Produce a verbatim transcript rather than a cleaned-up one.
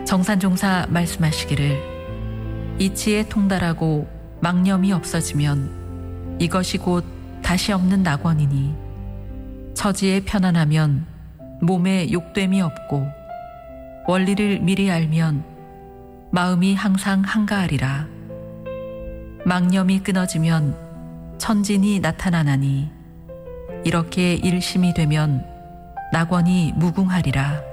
정산종사 말씀하시기를 이치에 통달하고 망념이 없어지면 이것이 곧 다시 없는 낙원이니 처지에 편안하면 몸에 욕됨이 없고 원리를 미리 알면 마음이 항상 한가하리라. 망념이 끊어지면 천진이 나타나나니 이렇게 일심이 되면 낙원이 무궁하리라.